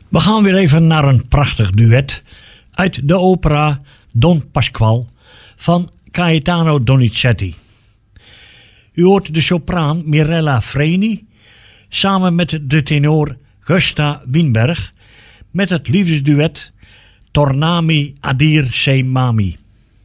We gaan weer even naar een prachtig duet uit de opera Don Pasquale van Gaetano Donizetti. U hoort de sopraan Mirella Freni samen met de tenor Gösta Winberg met het liefdesduet Tornami Adir sei mami.